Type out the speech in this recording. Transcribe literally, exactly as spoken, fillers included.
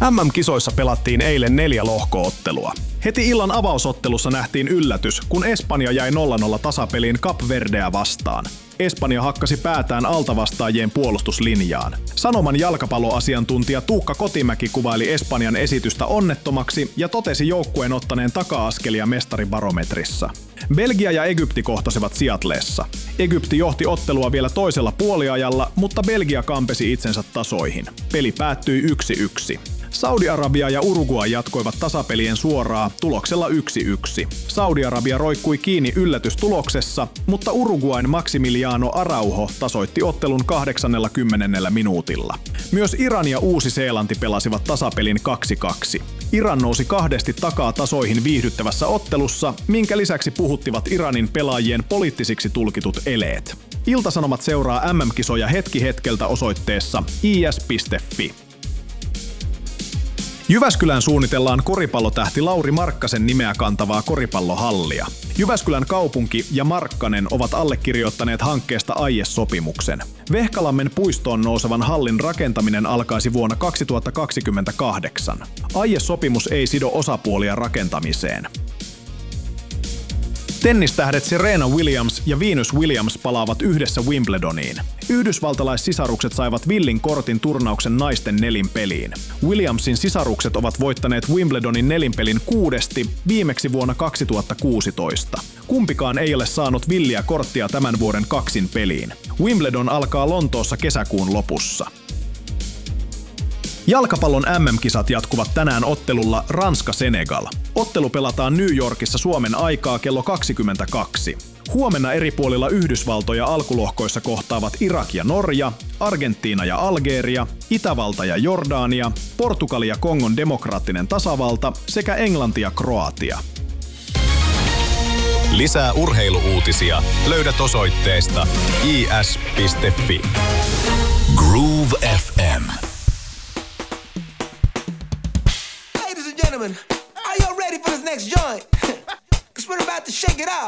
M M-kisoissa pelattiin eilen neljä lohko-ottelua. Heti illan avausottelussa nähtiin yllätys, kun Espanja jäi nolla nolla tasapeliin Kap Verdeä vastaan. Espanja hakkasi päätään altavastaajien puolustuslinjaan. Sanoman jalkapalloasiantuntija Tuukka Kotimäki kuvaili Espanjan esitystä onnettomaksi ja totesi joukkueen ottaneen taka-askelia mestaribarometrissa. Belgia ja Egypti kohtasivat Seattleessa. Egypti johti ottelua vielä toisella puoliajalla, mutta Belgia kampesi itsensä tasoihin. Peli päättyi yksi yksi. Saudi-Arabia ja Uruguay jatkoivat tasapelien suoraa tuloksella yksi yksi. Saudi-Arabia roikkui kiinni yllätystuloksessa, mutta Uruguayn Maximiliano Araujo tasoitti ottelun kahdeksannellakymmenennellä minuutilla. Myös Iran ja Uusi-Seelanti pelasivat tasapelin kaksi kaksi. Iran nousi kahdesti takaa tasoihin viihdyttävässä ottelussa, minkä lisäksi puhuttivat Iranin pelaajien poliittisiksi tulkitut eleet. Ilta-Sanomat seuraa M M-kisoja hetki hetkeltä osoitteessa i s piste f i. Jyväskylään suunnitellaan koripallotähti Lauri Markkasen nimeä kantavaa koripallohallia. Jyväskylän kaupunki ja Markkanen ovat allekirjoittaneet hankkeesta aiesopimuksen. Vehkalammen puistoon nousevan hallin rakentaminen alkaisi vuonna kaksituhattakaksikymmentäkahdeksan. Aiesopimus ei sido osapuolia rakentamiseen. Tennistähdet Serena Williams ja Venus Williams palaavat yhdessä Wimbledoniin. Yhdysvaltalais-sisarukset saivat villin kortin turnauksen naisten nelinpeliin. Williamsin sisarukset ovat voittaneet Wimbledonin nelinpelin kuudesti, viimeksi vuonna kaksituhattakuusitoista. Kumpikaan ei ole saanut villiä korttia tämän vuoden kaksin peliin. Wimbledon alkaa Lontoossa kesäkuun lopussa. Jalkapallon M M-kisat jatkuvat tänään ottelulla Ranska-Senegal. Ottelu pelataan New Yorkissa Suomen aikaa kello kaksikymmentäkaksi. Huomenna eri puolilla Yhdysvaltoja alkulohkoissa kohtaavat Irak ja Norja, Argentiina ja Algeria, Itävalta ja Jordania, Portugali ja Kongon demokraattinen tasavalta sekä Englanti ja Kroatia. Lisää urheiluuutisia löydät osoitteesta i s piste f i. Groove F M. Ladies and gentlemen, are y'all ready for this next joint? Cause we're about to shake it out.